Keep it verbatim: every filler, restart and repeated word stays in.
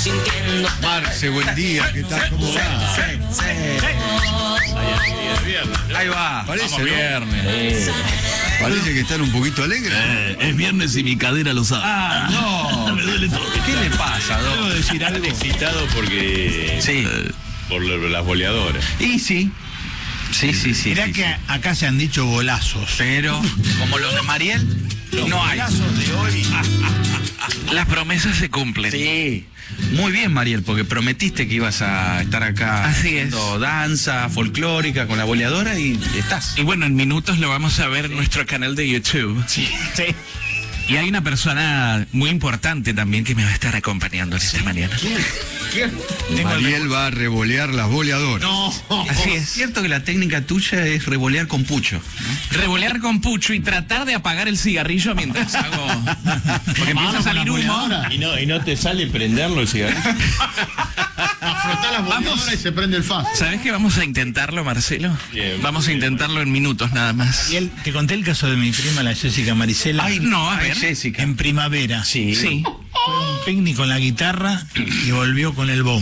Marce, buen día, ¿qué tal? ¿Cómo va? Sí, sí. Ahí va. Parece, Vamos, ¿no? viernes. Parece que están un poquito alegres. Eh, es viernes y mi cadera lo sabe. Ah, no. Me duele todo. ¿Qué le pasa, ¿Puedo Doc? decir algo? Excitado porque Sí. por lo- las boleadoras. Y sí. Sí, sí, sí. Mirá sí, que sí. acá se han dicho golazos. Pero, como los de Mariel, no hay. Golazos de hoy. Las promesas se cumplen. Sí. Muy bien, Mariel, porque prometiste que ibas a estar acá Así haciendo danza folclórica con la boleadora y estás. Y bueno, en minutos lo vamos a ver en nuestro canal de YouTube. Sí. Sí. Y hay una persona muy importante también que me va a estar acompañando esta mañana. Mariel va a revolear las boleadoras. No. Así Es es. cierto que la técnica tuya es revolear con pucho, ¿no? Revolear con pucho y tratar de apagar el cigarrillo mientras hago. Porque empieza a salir humo. Y no, y no te sale prenderlo el cigarrillo. Afrotá las boleadoras y se prende el faz. ¿Sabes que vamos a intentarlo, Marcelo? Bien, Vamos a intentarlo en minutos nada más. Y él, te conté el caso de mi prima, la Jessica Marisela. Ay, no, a ay, ver. Jessica. En primavera. Sí. Sí. Fue un picnic con la guitarra y volvió con el bombo.